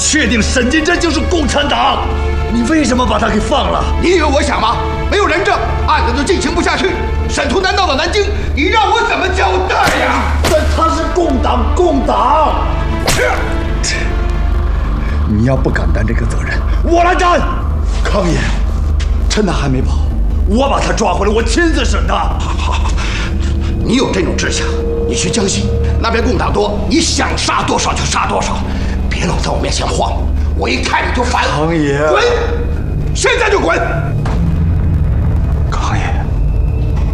确定沈金珍就是共产党，你为什么把他给放了？ 你以为我想吗？没有人证，案子就进行不下去。沈图南到了南京，你让我怎么交代呀？ 但他是共党，你要不敢担这个责任，我来担。康爷，趁他还没跑，我把他抓回来，我亲自审他。 好，你有这种志向，你去江西那边共党多，你想杀多少就杀多少，别老在我面前晃，我一看你就烦。 康爷， 滚！现在就滚！